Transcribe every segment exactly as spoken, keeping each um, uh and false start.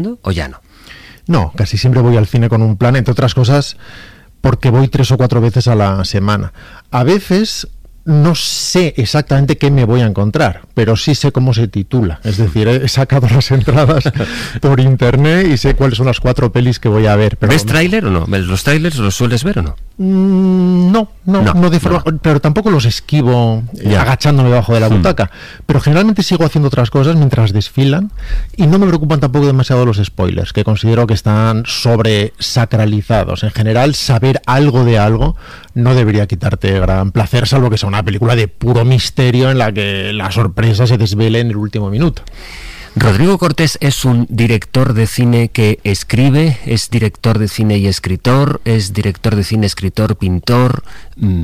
¿O ya no? No, casi siempre voy al cine con un plan, entre otras cosas, porque voy tres o cuatro veces a la semana. A veces no sé exactamente qué me voy a encontrar, pero sí sé cómo se titula. Es decir, he sacado las entradas por internet y sé cuáles son las cuatro pelis que voy a ver. Pero ¿ves tráiler o no? ¿Los trailers los sueles ver o no? Mm, no, no, no, no de forma, no. Pero tampoco los esquivo eh, agachándome debajo de la butaca. Hmm. Pero generalmente sigo haciendo otras cosas mientras desfilan y no me preocupan tampoco demasiado los spoilers, que considero que están sobresacralizados. En general, saber algo de algo no debería quitarte gran placer, salvo que sea una película de puro misterio en la que la sorpresa se desvele en el último minuto. Rodrigo Cortés es un director de cine que escribe, es director de cine y escritor, es director de cine, escritor, pintor. Mm.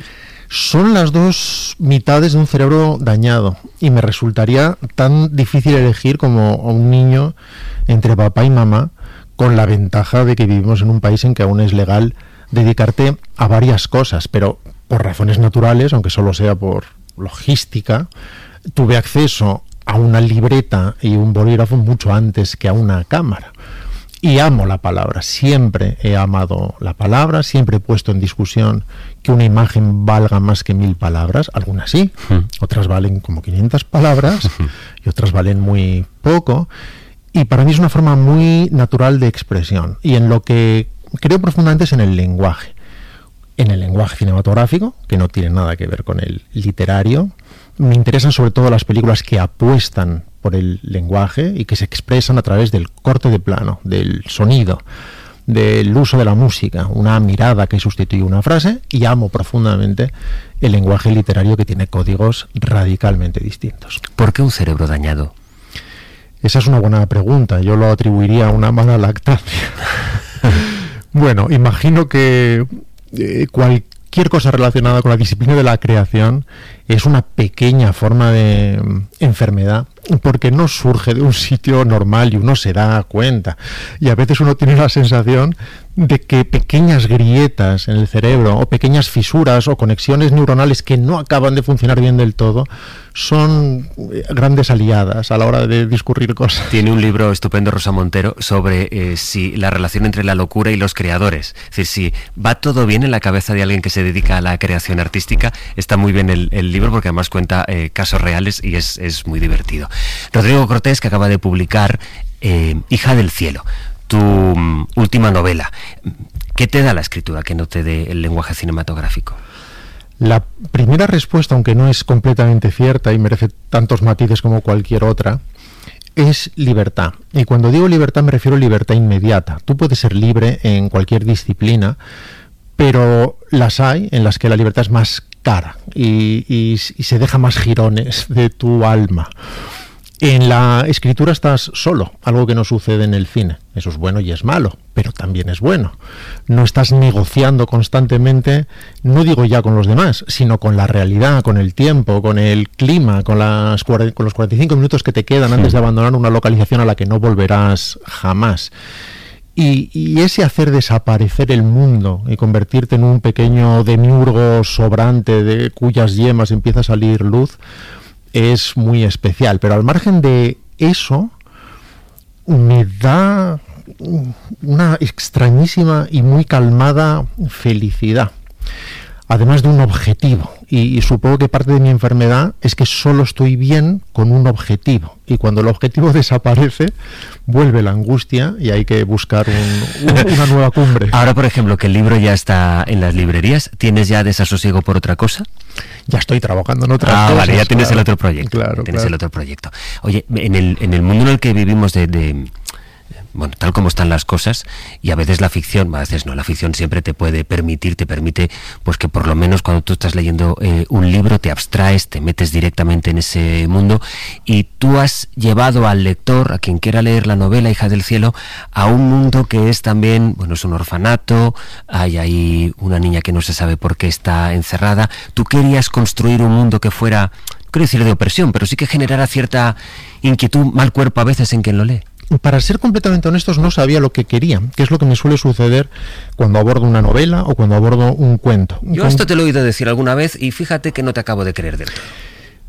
Son las dos mitades de un cerebro dañado y me resultaría tan difícil elegir como a un niño entre papá y mamá, con la ventaja de que vivimos en un país en que aún es legal dedicarte a varias cosas, pero por razones naturales, aunque solo sea por logística, tuve acceso a una libreta y un bolígrafo mucho antes que a una cámara. Y amo la palabra, siempre he amado la palabra, siempre he puesto en discusión que una imagen valga más que mil palabras, algunas sí, uh-huh. otras valen como quinientas palabras uh-huh. y otras valen muy poco, y para mí es una forma muy natural de expresión, y en lo que creo profundamente es en el lenguaje, en el lenguaje cinematográfico, que no tiene nada que ver con el literario. Me interesan sobre todo las películas que apuestan por el lenguaje y que se expresan a través del corte de plano, del sonido, del uso de la música, una mirada que sustituye una frase, y amo profundamente el lenguaje literario que tiene códigos radicalmente distintos. ¿Por qué un cerebro dañado? Esa es una buena pregunta. Yo lo atribuiría a una mala lactancia. Bueno, imagino que eh, cualquier cosa relacionada con la disciplina de la creación es una pequeña forma de enfermedad, porque no surge de un sitio normal y uno se da cuenta. Y a veces uno tiene la sensación de que pequeñas grietas en el cerebro o pequeñas fisuras o conexiones neuronales que no acaban de funcionar bien del todo son grandes aliadas a la hora de discurrir cosas. Tiene un libro estupendo Rosa Montero sobre eh, si la relación entre la locura y los creadores. Es decir, si va todo bien en la cabeza de alguien que se dedica a la creación artística, está muy bien el, el libro, porque además cuenta eh, casos reales y es, es muy divertido. Rodrigo Cortés, que acaba de publicar eh, Hija del cielo, tu um, última novela. ¿Qué te da la escritura que no te dé el lenguaje cinematográfico? La primera respuesta, aunque no es completamente cierta y merece tantos matices como cualquier otra, es libertad. Y cuando digo libertad me refiero a libertad inmediata. Tú puedes ser libre en cualquier disciplina, pero las hay en las que la libertad es más cara y, y, y se deja más jirones de tu alma. En la escritura estás solo, algo que no sucede en el cine. Eso es bueno y es malo, pero también es bueno. No estás negociando constantemente, no digo ya con los demás, sino con la realidad, con el tiempo, con el clima, con, las, con los cuarenta y cinco minutos que te quedan antes de abandonar una localización a la que no volverás jamás. Y, y ese hacer desaparecer el mundo y convertirte en un pequeño demiurgo sobrante de cuyas yemas empieza a salir luz es muy especial. Pero al margen de eso, me da una extrañísima y muy calmada felicidad, además de un objetivo. Y, y supongo que parte de mi enfermedad es que solo estoy bien con un objetivo. Y cuando el objetivo desaparece, vuelve la angustia y hay que buscar un, un, una nueva cumbre. Ahora, por ejemplo, que el libro ya está en las librerías, ¿tienes ya desasosiego por otra cosa? Ya estoy trabajando en otras ah, cosas. Ah, vale, ya tienes claro, el otro proyecto. Claro, tienes claro. el otro proyecto. Oye, en el, en el mundo en el que vivimos de... de bueno, tal como están las cosas, y a veces la ficción, a veces no, la ficción siempre te puede permitir, te permite, pues que por lo menos cuando tú estás leyendo eh, un libro te abstraes, te metes directamente en ese mundo, y tú has llevado al lector, a quien quiera leer la novela Hija del cielo, a un mundo que es también, bueno, es un orfanato, hay ahí una niña que no se sabe por qué está encerrada. Tú querías construir un mundo que fuera, no quiero decir de opresión, pero sí que generara cierta inquietud, mal cuerpo a veces en quien lo lee. Para ser completamente honestos, no sabía lo que quería, que es lo que me suele suceder cuando abordo una novela o cuando abordo un cuento. Yo esto te lo he oído decir alguna vez y fíjate que no te acabo de creer del todo.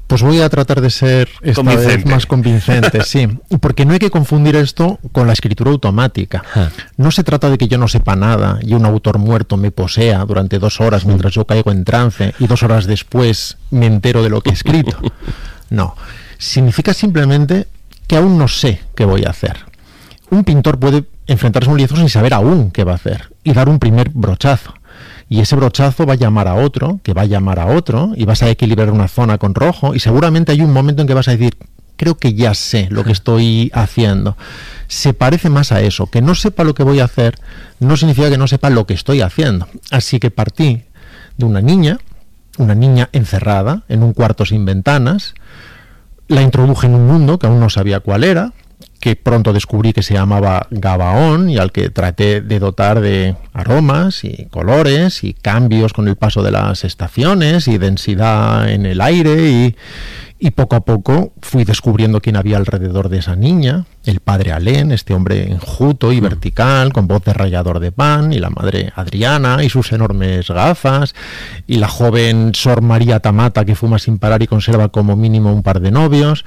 Pues voy a tratar de ser esta vez más convincente, sí, porque no hay que confundir esto con la escritura automática. Ah. No se trata de que yo no sepa nada y un autor muerto me posea durante dos horas mientras yo caigo en trance y dos horas después me entero de lo que he escrito. No, significa simplemente que aún no sé qué voy a hacer. Un pintor puede enfrentarse a un lienzo sin saber aún qué va a hacer y dar un primer brochazo. Y ese brochazo va a llamar a otro, que va a llamar a otro, y vas a equilibrar una zona con rojo, y seguramente hay un momento en que vas a decir, creo que ya sé lo que estoy haciendo. Se parece más a eso. Que no sepa lo que voy a hacer no significa que no sepa lo que estoy haciendo. Así que partí de una niña, una niña encerrada en un cuarto sin ventanas, la introduje en un mundo que aún no sabía cuál era, que pronto descubrí que se llamaba Gabaón y al que traté de dotar de aromas y colores y cambios con el paso de las estaciones y densidad en el aire y, y poco a poco fui descubriendo quién había alrededor de esa niña, el padre Alén, este hombre enjuto y vertical con voz de rallador de pan, y la madre Adriana y sus enormes gafas, y la joven Sor María Tamata que fuma sin parar y conserva como mínimo un par de novios.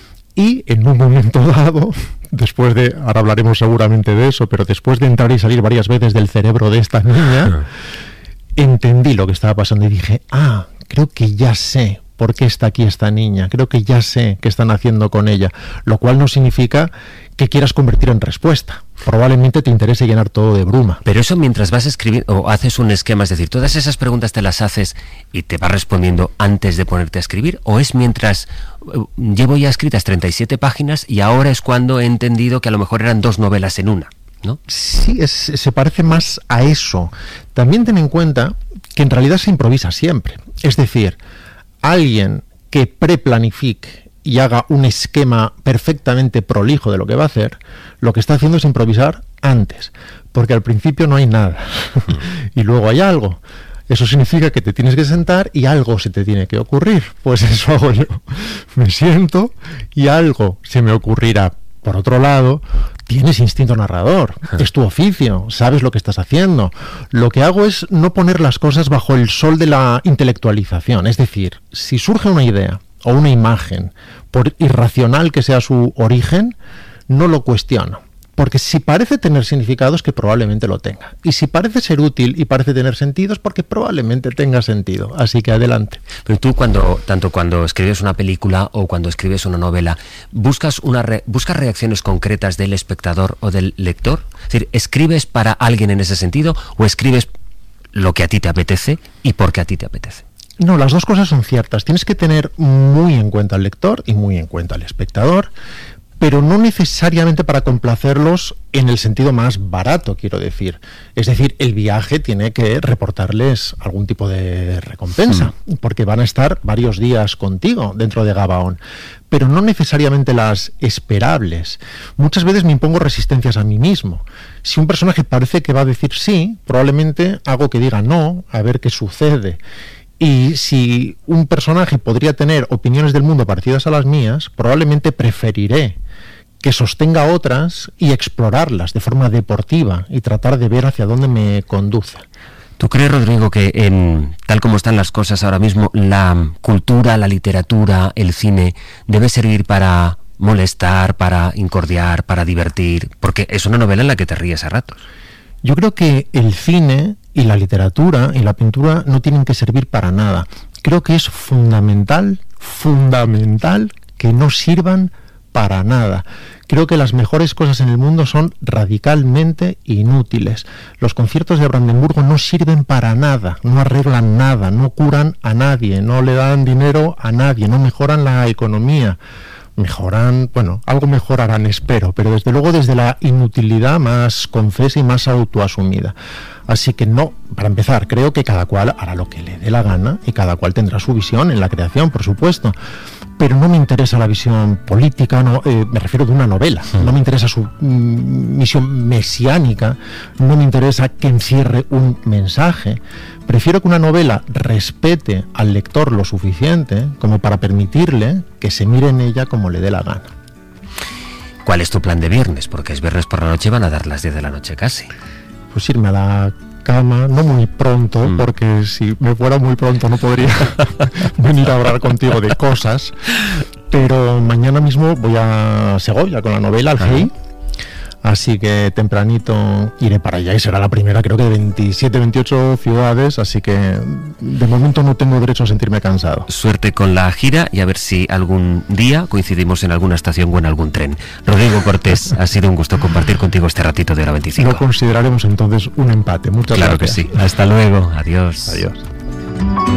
Y en un momento dado, después de, ahora hablaremos seguramente de eso, pero después de entrar y salir varias veces del cerebro de esta niña, entendí lo que estaba pasando y dije, ah, creo que ya sé por qué está aquí esta niña, creo que ya sé qué están haciendo con ella, lo cual no significa que quieras convertir en respuesta. Probablemente te interese llenar todo de bruma. Pero eso mientras vas a escribir o haces un esquema, es decir, todas esas preguntas te las haces y te vas respondiendo antes de ponerte a escribir, o es mientras uh, llevo ya escritas treinta y siete páginas y ahora es cuando he entendido que a lo mejor eran dos novelas en una, ¿no? Sí, es, se parece más a eso. También ten en cuenta que en realidad se improvisa siempre. Es decir, alguien que preplanifique y haga un esquema perfectamente prolijo de lo que va a hacer, lo que está haciendo es improvisar antes, porque al principio no hay nada y luego hay algo. Eso significa que te tienes que sentar y algo se te tiene que ocurrir. Pues eso hago yo. Me siento y algo se me ocurrirá. Por otro lado, tienes instinto narrador, es tu oficio, sabes lo que estás haciendo. Lo que hago es no poner las cosas bajo el sol de la intelectualización. Es decir, si surge una idea o una imagen, por irracional que sea su origen, no lo cuestiono. Porque si parece tener significado es que probablemente lo tenga. Y si parece ser útil y parece tener sentido es porque probablemente tenga sentido. Así que adelante. Pero tú, cuando tanto cuando escribes una película o cuando escribes una novela, ¿buscas, una re, ¿buscas reacciones concretas del espectador o del lector? Es decir, ¿escribes para alguien en ese sentido o escribes lo que a ti te apetece y porque a ti te apetece? No, las dos cosas son ciertas. Tienes que tener muy en cuenta al lector y muy en cuenta al espectador, pero no necesariamente para complacerlos en el sentido más barato, quiero decir. Es decir, el viaje tiene que reportarles algún tipo de recompensa, sí, porque van a estar varios días contigo dentro de Gabaón, pero no necesariamente las esperables. Muchas veces me impongo resistencias a mí mismo. Si un personaje parece que va a decir sí, probablemente hago que diga no, a ver qué sucede. Y si un personaje podría tener opiniones del mundo parecidas a las mías, probablemente preferiré que sostenga otras y explorarlas de forma deportiva y tratar de ver hacia dónde me conduce. ¿Tú crees, Rodrigo, que en, tal como están las cosas ahora mismo, la cultura, la literatura, el cine debe servir para molestar, para incordiar, para divertir? Porque es una novela en la que te ríes a ratos. Yo creo que el cine y la literatura y la pintura no tienen que servir para nada. Creo que es fundamental, fundamental que no sirvan para nada. Creo que las mejores cosas en el mundo son radicalmente inútiles. Los conciertos de Brandenburgo no sirven para nada, no arreglan nada, no curan a nadie, no le dan dinero a nadie, no mejoran la economía. Mejoran, bueno, algo mejorarán, espero, pero desde luego desde la inutilidad más confesa y más autoasumida. Así que no, para empezar, creo que cada cual hará lo que le dé la gana y cada cual tendrá su visión en la creación, por supuesto. Pero no me interesa la visión política, no, eh, me refiero de una novela, no me interesa su mm, misión mesiánica, no me interesa que encierre un mensaje. Prefiero que una novela respete al lector lo suficiente como para permitirle que se mire en ella como le dé la gana. ¿Cuál es tu plan de viernes? Porque es viernes por la noche, van a dar las diez de la noche casi. Pues irme a la cama, no muy pronto, mm. porque si me fuera muy pronto no podría venir a hablar contigo de cosas, pero mañana mismo voy a Segovia con la novela, al G I, así que tempranito iré para allá y será la primera, creo que de veintisiete, veintiocho ciudades, así que de momento no tengo derecho a sentirme cansado. Suerte con la gira y a ver si algún día coincidimos en alguna estación o en algún tren. Rodrigo Cortés, ha sido un gusto compartir contigo este ratito de Hora veinticinco. Lo consideraremos entonces un empate. Muchas claro gracias. Claro que sí. Hasta luego. Adiós. Adiós.